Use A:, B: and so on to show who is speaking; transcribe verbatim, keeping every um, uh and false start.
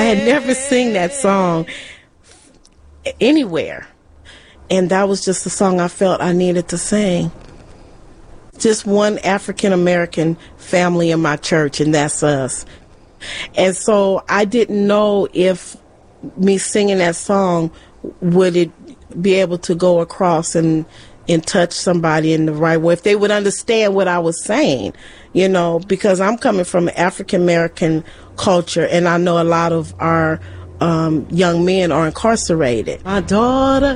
A: had never seen that song anywhere. And that was just the song I felt I needed to sing. Just one African-American family in my church, and that's us. And so I didn't know if me singing that song, would it be able to go across and, and touch somebody in the right way, if they would understand what I was saying, you know, because I'm coming from an African-American culture, and I know a lot of our um, young men are incarcerated. My daughter